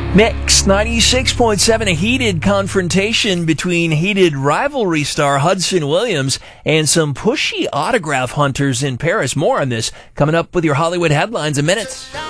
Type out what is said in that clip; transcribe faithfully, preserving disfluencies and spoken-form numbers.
Mix ninety-six point seven, a heated confrontation between heated rivalry star Hudson Williams and some pushy autograph hunters in Paris. More on this coming up with your Hollywood headlines in minutes.